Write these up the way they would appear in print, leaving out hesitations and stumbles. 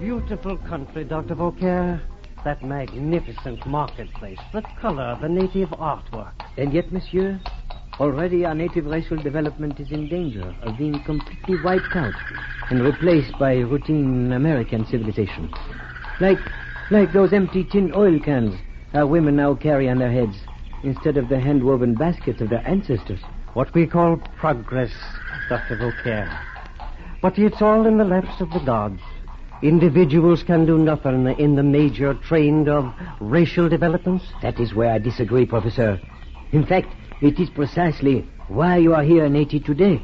beautiful country, Dr. Beaucaire. That magnificent marketplace, the color, the native artwork. And yet, monsieur, already our native racial development is in danger of being completely wiped out and replaced by routine American civilization. Like those empty tin oil cans our women now carry on their heads instead of the hand-woven baskets of their ancestors. What we call progress, Dr. Beaucaire. But it's all in the laps of the gods. Individuals can do nothing in the major trend of racial developments. That is where I disagree, Professor. In fact, it is precisely why you are here in Haiti today.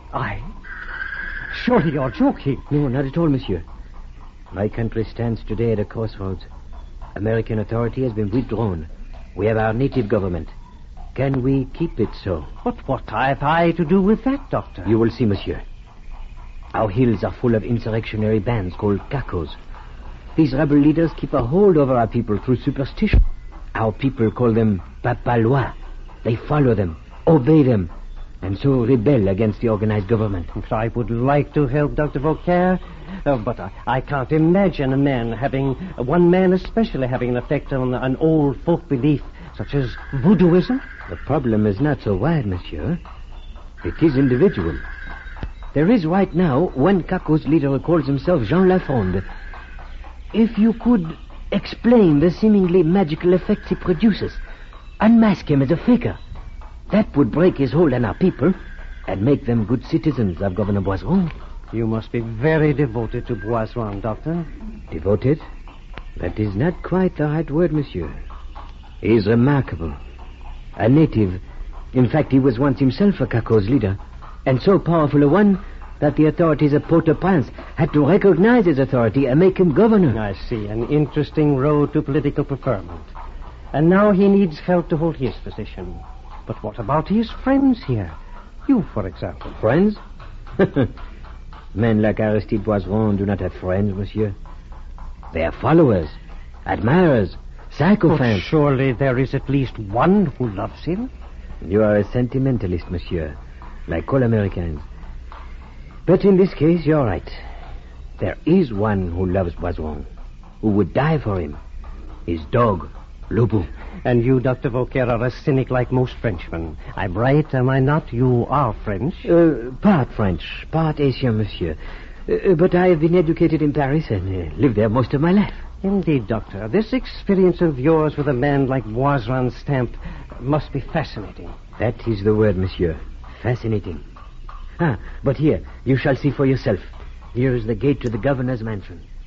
Surely you're joking. No, not at all, monsieur. My country stands today at a crossroads. American authority has been withdrawn. We have our native government. Can we keep it so? But what have I to do with that, Doctor? You will see, monsieur. Our hills are full of insurrectionary bands called Cacos. These rebel leaders keep a hold over our people through superstition. Our people call them Papalois. They follow them, obey them, and so rebel against the organized government. I would like to help Dr. Beaucaire, but I can't imagine one man especially having an effect on an old folk belief such as voodooism. The problem is not so wide, monsieur. It is individual. There is right now one Cacos leader who calls himself Jean Lafond. If you could explain the seemingly magical effects he produces, unmask him as a faker, that would break his hold on our people and make them good citizens of Governor Boisron. You must be very devoted to Boisron, Doctor. Devoted? That is not quite the right word, monsieur. He is remarkable. A native. In fact, he was once himself a Cacos leader, and so powerful a one that the authorities of Port-au-Prince had to recognize his authority and make him governor. I see. An interesting road to political preferment. And now he needs help to hold his position. But what about his friends here? You, for example. Friends? Men like Aristide Boisron do not have friends, monsieur. They are followers, admirers, sycophants. But surely there is at least one who loves him. You are a sentimentalist, monsieur, like all Americans. But in this case, you're right. There is one who loves Boisron, who would die for him. His dog, Lobo. And you, Dr. Beaucaire, are a cynic like most Frenchmen. I'm right, am I not? You are French. Part French, part Asian, monsieur. But I have been educated in Paris and lived there most of my life. Indeed, Doctor. This experience of yours with a man like Boisron's stamp must be fascinating. That is the word, monsieur. Fascinating. But here, you shall see for yourself. Here is the gate to the governor's mansion.